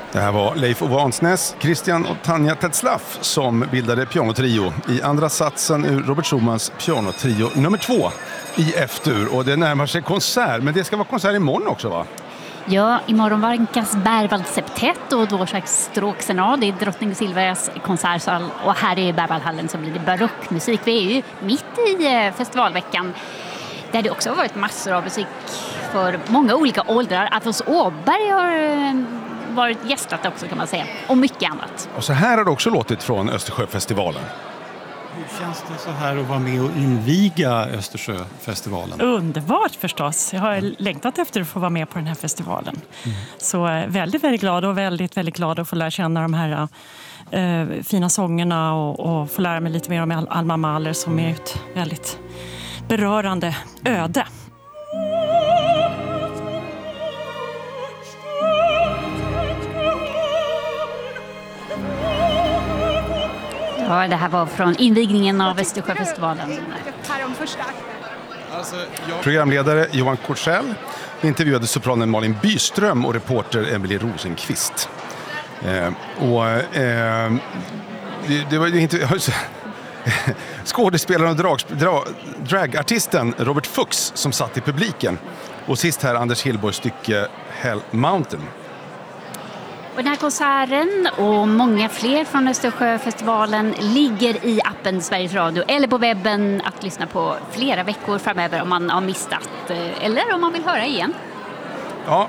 Det här var Leif Ove Ansnäs, Christian och Tanja Tetzlaff som bildade pianotrio i andra satsen ur Robert Schumans pianotrio nummer 2 i F-dur. Och det närmar sig konsert, men det ska vara konsert imorgon också, va? Ja, imorgon vankas Berwald septett och Dvořák stråksenad i Drottning Silvias konsertsal. Och här i Berwaldhallen så blir det barockmusik. Vi är ju mitt i festivalveckan där det också har varit massor av musik för många olika åldrar. Alfons Åberg har varit gästat också, kan man säga, och mycket annat. Och så här har det också låtit från Östersjöfestivalen. Hur känns det så här att vara med och inviga Östersjöfestivalen? Underbart förstås. Jag har längtat efter att få vara med på den här festivalen. Så väldigt, väldigt glad och väldigt, väldigt glad att få lära känna de här fina sångerna och få lära mig lite mer om Alma Mahler som är ett väldigt berörande öde. Ja, det här var från invigningen av Östersjöfestivalen. Programledare Johan Korsell intervjuade sopranen Malin Byström och reporter Emily Rosenqvist. Det var inte... Skådespelaren och dragartisten Robert Fuchs som satt i publiken. Och sist här Anders Hillborgs stycke Hell Mountain. Och den här konserten och många fler från Östersjöfestivalen ligger i appen Sveriges Radio eller på webben att lyssna på flera veckor framöver om man har missat eller om man vill höra igen. Ja,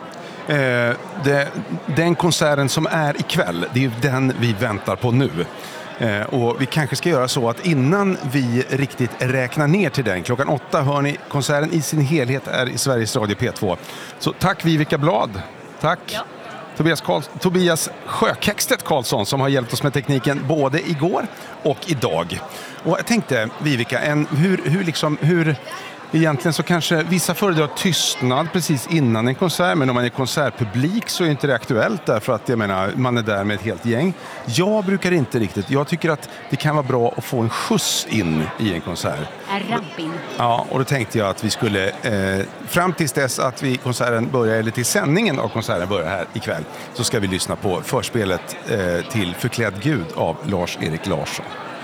den konserten som är ikväll, det är ju den vi väntar på nu. Och vi kanske ska göra så att innan vi riktigt räknar ner till den, klockan 8 hör ni konserten i sin helhet är i Sveriges Radio P2. Så tack Vivica Blad, tack. Ja. Tobias Sjökextet Karlsson som har hjälpt oss med tekniken både igår och idag. Och jag tänkte, Vivica, hur egentligen så kanske vissa föredrar tystnad precis innan en konsert, men om man är konsertpublik så är inte det aktuellt därför att jag menar, man är där med ett helt gäng. Jag brukar inte riktigt. Jag tycker att det kan vara bra att få en skjuts in i en konsert. En rampin. Ja, och då tänkte jag att vi skulle fram tills dess att konserten börjar, eller till sändningen av konserten börjar här ikväll, så ska vi lyssna på förspelet till Förklädd Gud av Lars-Erik Larsson.